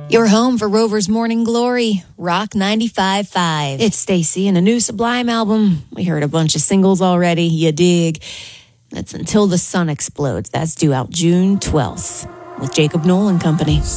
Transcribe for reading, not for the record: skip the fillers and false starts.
Your home for Rover's Morning Glory, Rock 95.5. It's Stacy and a new Sublime album. We heard a bunch of singles already. You dig? That's Until the Sun Explodes. That's due out June 12th with Jacob Nolan Company.